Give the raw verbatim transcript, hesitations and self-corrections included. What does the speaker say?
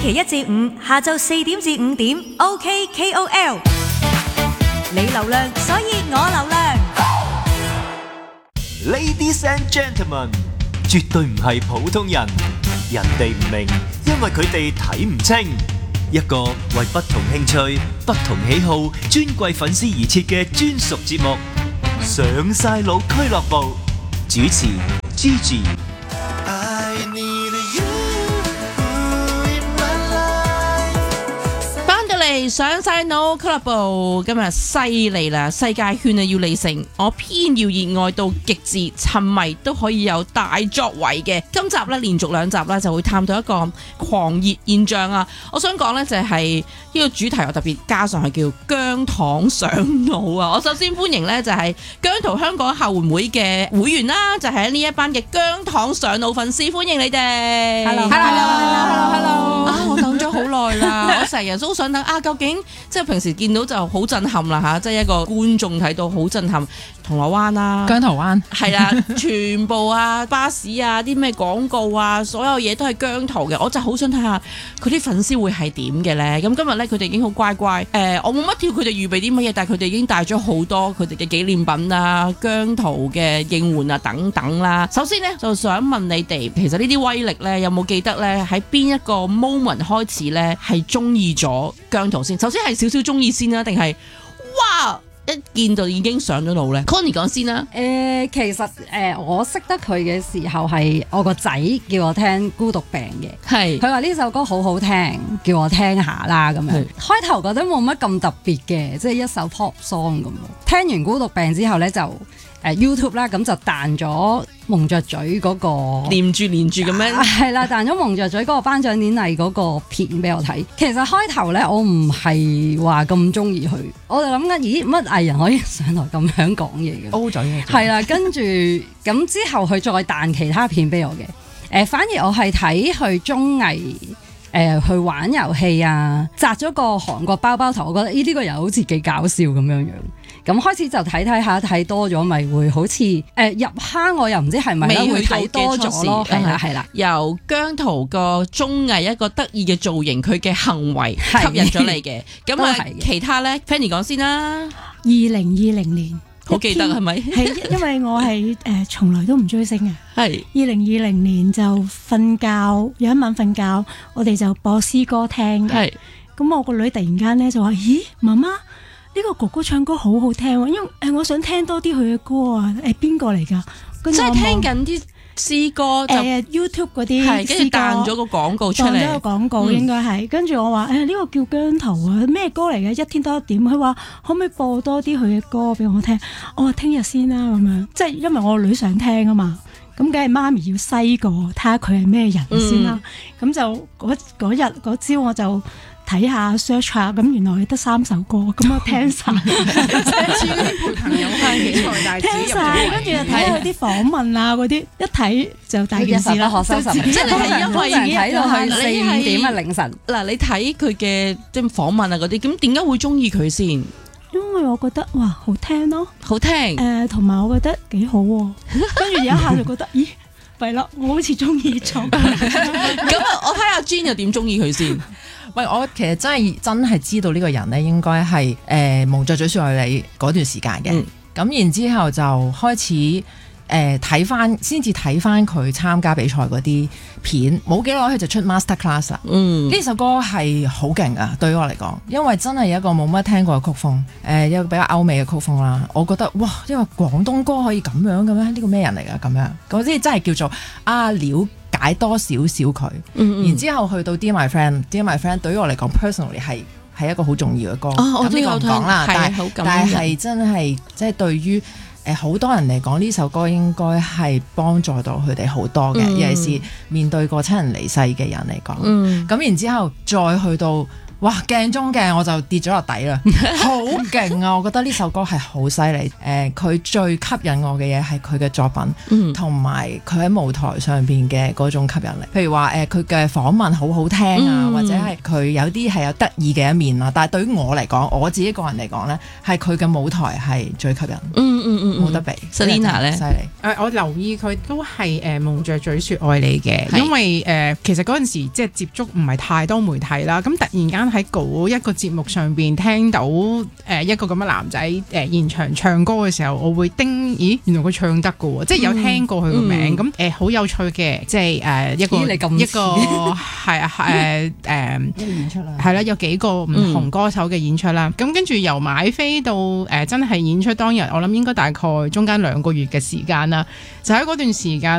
期一至五下晝四點至五點 ，OK K O L。你流量，所以我流量。 Ladies and gentlemen， 絕對唔係普通人，人哋唔明，因為佢哋睇唔清。一個為不同興趣、不同喜好、尊貴粉絲而設嘅專屬節目，上晒腦俱樂部，主持 Gigi。 上晒腦俱樂部，今日犀利啦！世界圈啊要理性，我偏要熱愛到極致，沉迷都可以有大作為嘅。今集咧連續兩集咧就會探討一個狂熱現象啊！我想講咧就係呢個主題，我特別加上係叫姜糖上腦啊！我首先歡迎咧就係姜濤香港後援會嘅會員啦，就係呢一班嘅姜糖上腦粉絲，歡迎你哋。Hello，Hello，Hello，Hello，啊！我等咗好耐啦，我成日都想等啊，究竟即係平時見到就好震撼啦嚇，即係一個觀眾睇到好震撼，銅鑼灣啦、 姜濤灣係啦，全部啊巴士啊啲咩廣告啊，所有嘢都係姜濤嘅，我就好想睇下佢啲粉絲會係點嘅咧。咁今日咧佢哋已經好乖乖，誒、呃、我冇乜叫佢哋預備啲乜嘢，但係佢哋已經帶咗好多佢哋嘅紀念品啊、姜濤嘅應援啊等等啦。首先咧就想問你哋，其實呢啲威力咧有冇記得咧喺邊一個 moment 開始咧係中意咗姜濤先？首先係少少中意先啦，定係哇一見就已經上咗腦咧 ？Connie 講先啦。 誒、呃，其實誒、呃，我識得佢嘅時候係我個仔叫我聽《孤獨病》嘅，係佢話呢首歌好好聽，叫我聽下啦咁樣。開頭覺得冇乜咁特別嘅，即係一首 pop song 咁。聽完《孤獨病》之後咧就。誒 YouTube 啦，咁就彈咗蒙着嘴嗰個連住連住咁樣， 係啦，彈咗蒙着嘴嗰個頒獎典禮嗰個片俾我睇。其實開頭咧，我唔係話咁中意佢，我就諗緊，咦乜藝人可以上台咁樣講嘢嘅？O 嘴嘅，係啦，跟住咁之後佢再彈其他片俾我嘅。誒、呃，反而我係睇佢綜藝，誒、呃、去玩遊戲啊，紮咗個韓國包包頭，我覺得呢啲個人好似幾搞笑咁樣樣。咁開始就睇睇下，睇多咗咪會好似誒、呃、入坑，我又唔知係咪咧會睇多咗咯，係啦係啦。 由姜濤個綜藝一個得意嘅造型，佢嘅行為吸引咗你嘅。咁啊，其他咧 ，Penny 講先啦。 二零二零年， 好記得係咪？ 係因為我係誒從來都唔追星嘅。係二零二零年就瞓覺，有一晚瞓覺，我哋就播詩歌聽嘅。係咁，我個女突然間咧就話：咦，媽媽。呢個哥哥唱歌好好聽，因為誒我想聽多啲佢嘅歌啊！誒邊個嚟㗎？即係聽緊啲詩歌就， 誒 YouTube 嗰啲， 係跟住彈咗個廣告出嚟， 彈咗個廣告應該係。跟住我話誒呢個叫姜濤啊，咩歌嚟嘅？一天多一點。佢話可唔可以播多啲佢嘅歌俾我聽？我話聽日先啦咁樣，即係因為我個女想聽啊嘛。咁梗係媽咪要篩過，睇下佢係咩人先啦。咁、嗯、就嗰嗰日嗰朝我就。睇下 search 下，咁原來得三首歌，咁我聽晒，即係似嗰啲陪朋友睇比賽大使聽晒，跟住又睇下佢啲訪問啊嗰啲，一睇就大件事啦。學收拾，即係你係因為已經睇到去四五點啊凌晨。 嗱，你睇佢嘅即係訪問啊嗰啲，咁點解會中意佢先？ 因為我覺得哇好聽咯， 好聽。 誒，同埋我覺得幾好喎，跟住有一下就覺得，咦，弊啦，我好似中意咗。咁啊，我睇下 Jean 又點中意佢先。 喂，我其實真係真係知道呢個人咧，應該係誒蒙着嘴說愛你嗰段時間嘅。咁、嗯、然之後就開始誒睇翻，先至睇翻佢參加比賽嗰啲片。冇幾耐佢就出 Master Class 啦。嗯，呢首歌係好勁啊，對於我嚟講，因為真係一個冇乜聽過嘅曲風，誒、呃、一個比較歐美嘅曲風啦。我覺得哇，呢個廣東歌可以咁樣嘅咩？呢、這個咩人嚟㗎？咁樣嗰啲真係叫做啊了解多少少佢，嗯嗯然之後去到 Dear My Friend，Dear My Friend 對於我嚟講 personally 係係一個好重要嘅歌。咁呢個唔講啦，但係但係真係即係對於誒好多人嚟講呢首歌應該係幫助到佢哋好多嘅，嗯、尤其是面對過親人離世嘅人嚟講。咁、嗯、然之後再去到。哇！鏡中鏡我就跌咗落底啦，好勁啊！我覺得呢首歌係好犀利。誒、呃，佢最吸引我嘅嘢係佢嘅作品，同埋佢喺舞台上邊嘅嗰種吸引力。譬如話誒，佢嘅訪問好好聽啊，嗯、或者係佢有啲係有得意嘅一面啊。但係對於我嚟講，我自己個人嚟講咧，係佢嘅舞台係最吸引。嗯嗯嗯嗯， 冇得比。 Selina 咧， 犀利。 誒，我留意佢都係誒蒙着嘴説愛你嘅， 係因為誒、呃、其實嗰陣時即係接觸唔係太多媒體啦，咁突然間喺嗰一個節目上邊聽到誒、呃、一個咁嘅男仔誒、呃、現場唱歌嘅時候，我會叮，咦，原來佢唱得嘅喎，即係有聽過佢個名，咁誒好有趣嘅，即係誒、呃、一個咦你咁一個係啊誒誒一個演出啦， 係啦，有幾個唔同歌手嘅演出啦，咁、嗯、跟住由買飛到誒、呃、真係演出當日，我諗應該大概中間兩個月嘅時間啦，就喺嗰段時間。